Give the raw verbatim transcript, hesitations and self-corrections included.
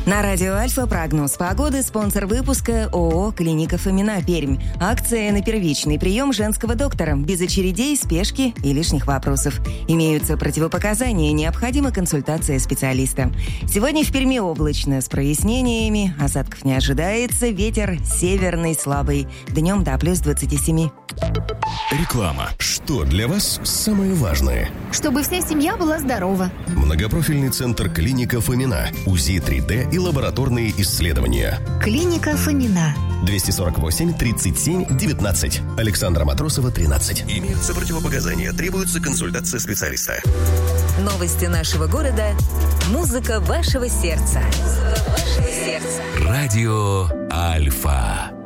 На радио Альфа прогноз погоды, спонсор выпуска ООО «Клиника Фомина», Пермь. Акция на первичный прием женского доктора, без очередей, спешки и лишних вопросов. Имеются противопоказания, необходима консультация специалиста. Сегодня в Перми облачно, с прояснениями, осадков не ожидается, ветер северный слабый, днем до плюс двадцать семь. Реклама. Что для вас самое важное? Чтобы вся семья была здорова. Многопрофильный центр «Клиника Фомина». УЗИ три дэ и лабораторные исследования. Клиника Фомина. двести сорок восемь тридцать семь девятнадцать. Александра Матросова, тринадцать. Имеются противопоказания. Требуется консультация специалиста. Новости нашего города. Музыка вашего сердца. Музыка вашего сердца. Радио Альфа.